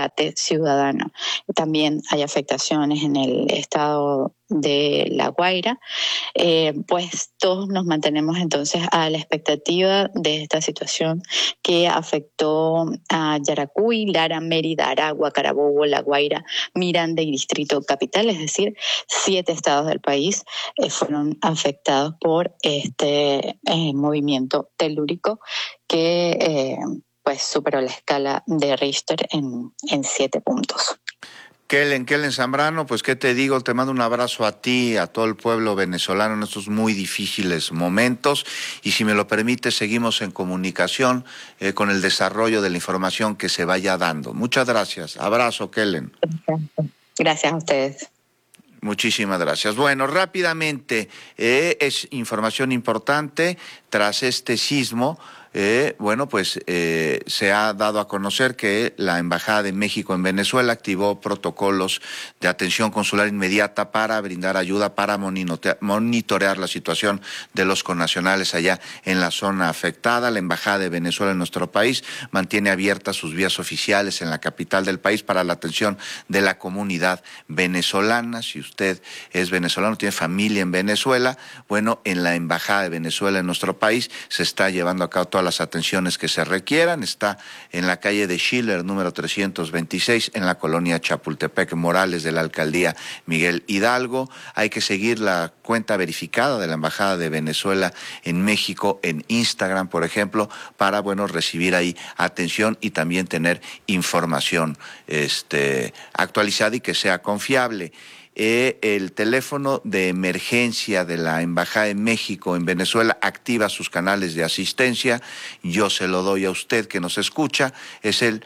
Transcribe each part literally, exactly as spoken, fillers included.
rescate ciudadano. También hay afectaciones en el estado de La Guaira, eh, pues todos nos mantenemos entonces a la expectativa de esta situación que afectó a Yaracuy, Lara, Mérida, Aragua, Carabobo, La Guaira, Miranda y Distrito Capital, es decir, siete estados del país eh, fueron afectados por este eh, movimiento telúrico que eh, pues superó la escala de Richter en, en siete puntos. Kellen, Kellen Zambrano, pues qué te digo, te mando un abrazo a ti, a todo el pueblo venezolano en estos muy difíciles momentos, y si me lo permite seguimos en comunicación eh, con el desarrollo de la información que se vaya dando. Muchas gracias, abrazo Kellen. Gracias a ustedes. Muchísimas gracias. Bueno, rápidamente, eh, es información importante tras este sismo. Eh, bueno, pues eh, se ha dado a conocer que la Embajada de México en Venezuela activó protocolos de atención consular inmediata para brindar ayuda, para monitorear la situación de los connacionales allá en la zona afectada. La Embajada de Venezuela en nuestro país mantiene abiertas sus vías oficiales en la capital del país para la atención de la comunidad venezolana. Si usted es venezolano, tiene familia en Venezuela, bueno, en la Embajada de Venezuela en nuestro país se está llevando a cabo toda las atenciones que se requieran. Está en la calle de Schiller, número trescientos veintiséis, en la colonia Chapultepec Morales de la alcaldía Miguel Hidalgo. Hay que seguir la cuenta verificada de la Embajada de Venezuela en México en Instagram, por ejemplo, para, bueno, recibir ahí atención y también tener información este, actualizada y que sea confiable. Eh, el teléfono de emergencia de la Embajada de México en Venezuela activa sus canales de asistencia. Yo se lo doy a usted que nos escucha. Es el,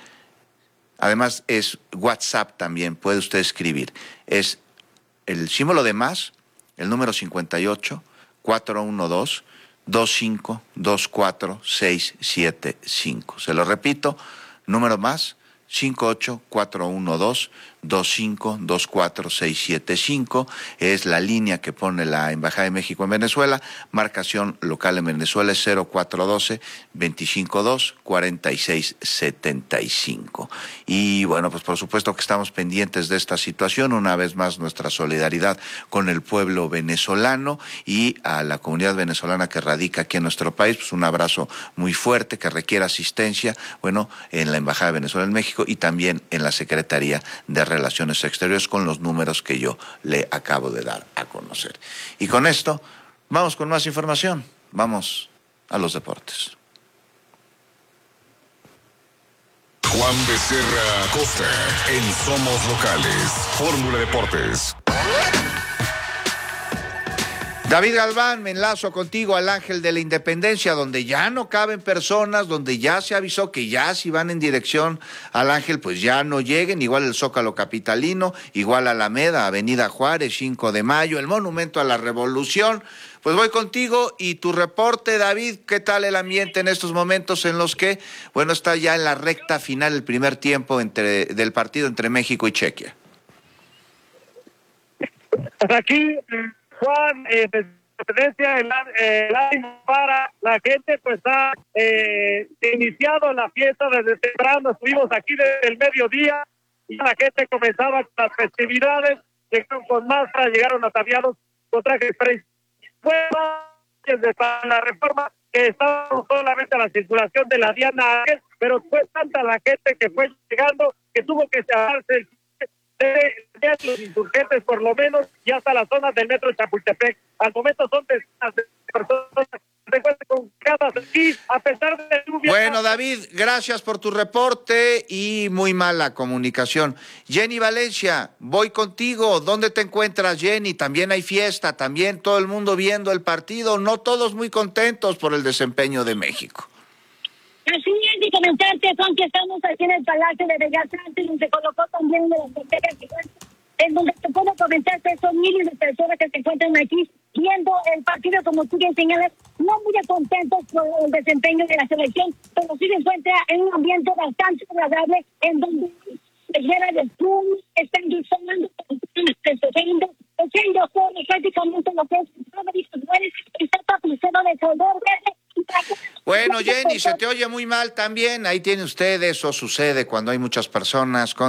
además es WhatsApp también, puede usted escribir. Es el símbolo de más, el número cincuenta y ocho, cuatrocientos doce, veinticinco, veinticuatro, seiscientos setenta y cinco. Se lo repito, número más, cinco ocho cuatro uno dos, veinticinco, veinticuatro, seiscientos setenta y cinco, es la línea que pone la Embajada de México en Venezuela. Marcación local en Venezuela es cero cuatro uno dos, veinticinco dos, cuarenta y seis setenta y cinco. Y bueno, pues por supuesto que estamos pendientes de esta situación. Una vez más, nuestra solidaridad con el pueblo venezolano y a la comunidad venezolana que radica aquí en nuestro país, pues un abrazo muy fuerte que requiere asistencia, bueno, en la Embajada de Venezuela en México y también en la Secretaría de Relaciones Exteriores, con los números que yo le acabo de dar a conocer. Y con esto, vamos con más información. Vamos a los deportes. Juan Becerra Acosta en Somos Locales, Fórmula Deportes. David Galván, me enlazo contigo al Ángel de la Independencia, donde ya no caben personas, donde ya se avisó que ya si van en dirección al Ángel, pues ya no lleguen, igual el Zócalo Capitalino, igual Alameda, Avenida Juárez, cinco de mayo, el Monumento a la Revolución. Pues voy contigo y tu reporte, David, ¿qué tal el ambiente en estos momentos en los que, bueno, está ya en la recta final el primer tiempo entre del partido entre México y Chequia? Aquí Juan, eh, presidencia, el, el ánimo para la gente, pues ha eh, iniciado la fiesta desde temprano. Estuvimos aquí desde el mediodía y la gente comenzaba con las festividades, llegaron con máscara, llegaron ataviados con trajes precisos. Bueno, desde la reforma que estaba solamente a la circulación de la Diana, pero fue tanta la gente que fue llegando que tuvo que cerrarse de los insurgentes por lo menos y hasta las zonas del metro Chapultepec. Al momento son decenas de personas que se encuentran congregadas aquí a pesar de lluvia. Bueno, David, gracias por tu reporte y muy mala comunicación. Jenny Valencia, voy contigo. ¿Dónde te encuentras, Jenny? También hay fiesta, también todo el mundo viendo el partido, no todos muy contentos por el desempeño de México. Así es, y comentarte, Juan, que estamos aquí en el Palacio de Bellas Artes, donde se colocó también de las fronteras, en donde te puedo comentarte, son miles de personas que se encuentran aquí viendo el partido, como tú bien señalas, no muy contentos por el desempeño de la selección, pero sí se encuentra en un ambiente bastante agradable, en donde se llena de plum, están disfrutando, festejando, haciendo todo prácticamente lo que es Rodríguez Juárez, está tapizado de color verde. Bueno, Jenny, se te oye muy mal también. Ahí tiene usted, eso sucede cuando hay muchas personas con